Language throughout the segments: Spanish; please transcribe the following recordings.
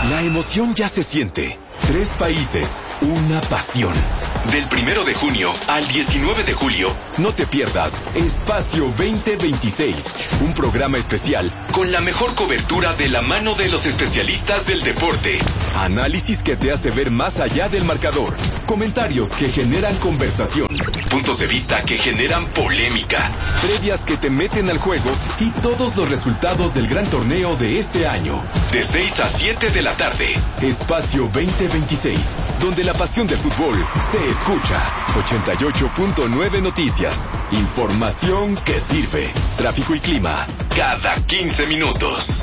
La emoción ya se siente. 3 países, una pasión. Del 1 de junio al 19 de julio, no te pierdas Espacio 2026, un programa especial con la mejor cobertura de la mano de los especialistas del deporte. Análisis que te hace ver más allá del marcador. Comentarios que generan conversación. Puntos de vista que generan polémica. Previas que te meten al juego y todos los resultados del gran torneo de este año. De 6 a 7 de la tarde. Espacio 2026, donde la pasión del fútbol se escucha. 88.9 Noticias. Información que sirve. Tráfico y clima cada 15 minutos.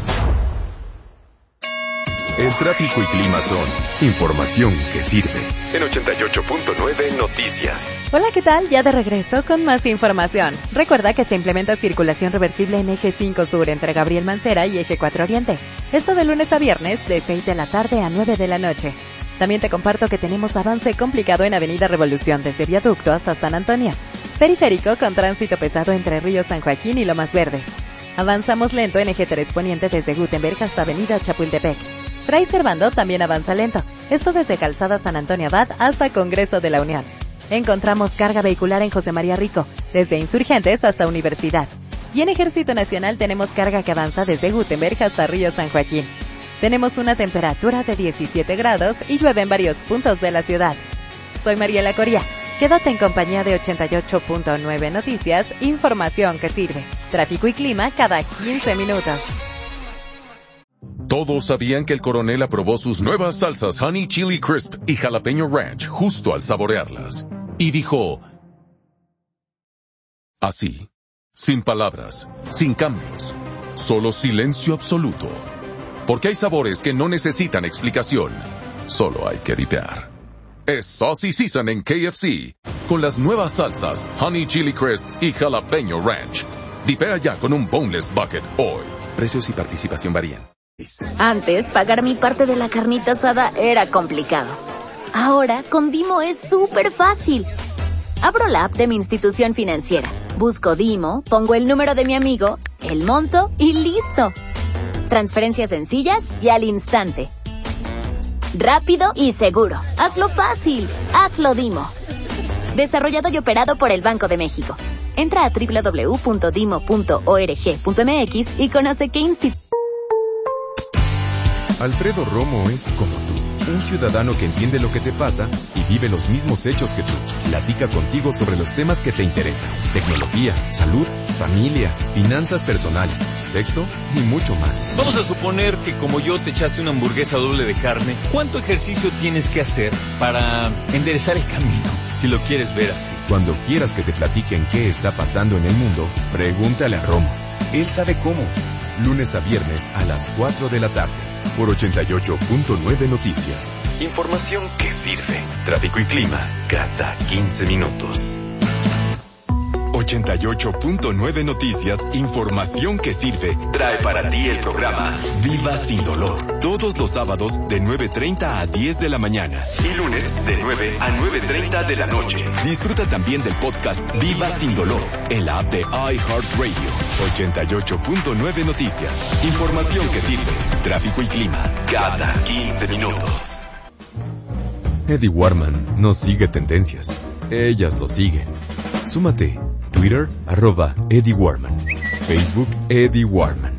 El tráfico y clima son información que sirve. En 88.9 Noticias. Hola, ¿qué tal? Ya de regreso con más información. Recuerda que se implementa circulación reversible en Eje 5 Sur entre Gabriel Mancera y Eje 4 Oriente. Esto de lunes a viernes de 6 de la tarde a 9 de la noche. También te comparto que tenemos avance complicado en Avenida Revolución desde Viaducto hasta San Antonio. Periférico con tránsito pesado entre Río San Joaquín y Lomas Verdes. Avanzamos lento en Eje 3 Poniente desde Gutenberg hasta Avenida Chapultepec. Fray Servando también avanza lento, esto desde Calzada San Antonio Abad hasta Congreso de la Unión. Encontramos carga vehicular en José María Rico, desde Insurgentes hasta Universidad. Y en Ejército Nacional tenemos carga que avanza desde Gutenberg hasta Río San Joaquín. Tenemos una temperatura de 17 grados y llueve en varios puntos de la ciudad. Soy Mariela Coria. Quédate en compañía de 88.9 Noticias, información que sirve. Tráfico y clima cada 15 minutos. Todos sabían que el coronel aprobó sus nuevas salsas Honey Chili Crisp y Jalapeño Ranch justo al saborearlas. Y dijo, así, sin palabras, sin cambios, solo silencio absoluto. Porque hay sabores que no necesitan explicación, solo hay que dipear. Es Saucy Season en KFC, con las nuevas salsas Honey Chili Crisp y Jalapeño Ranch. Dipea ya con un Boneless Bucket hoy. Precios y participación varían. Antes, pagar mi parte de la carnita asada era complicado. Ahora, con Dimo es súper fácil. Abro la app de mi institución financiera, busco Dimo, pongo el número de mi amigo, el monto y ¡listo! Transferencias sencillas y al instante. Rápido y seguro. Hazlo fácil. Hazlo Dimo. Desarrollado y operado por el Banco de México. Entra a www.dimo.org.mx y conoce qué institución. Alfredo Romo es como tú, un ciudadano que entiende lo que te pasa y vive los mismos hechos que tú. Platica contigo sobre los temas que te interesan: tecnología, salud, familia, finanzas personales, sexo y mucho más. Vamos a suponer que como yo te echaste una hamburguesa doble de carne. ¿Cuánto ejercicio tienes que hacer para enderezar el camino? Si lo quieres ver así. Cuando quieras que te platiquen qué está pasando en el mundo, pregúntale a Romo. Él sabe cómo. Lunes a viernes a las 4 de la tarde. Por 88.9 Noticias. Información que sirve. Tráfico y clima cada 15 minutos. 88.9 Noticias, información que sirve, trae para ti el programa Viva Sin Dolor. Todos los sábados de 9:30 a 10 de la mañana y lunes de 9 a 9:30 de la noche. Disfruta también del podcast Viva Sin Dolor en la app de iHeartRadio. 88.9 Noticias, información que sirve, tráfico y clima cada 15 minutos. Eddie Warman no sigue tendencias, ellas lo siguen. Súmate. Twitter, @Eddie Warman. Facebook, Eddie Warman.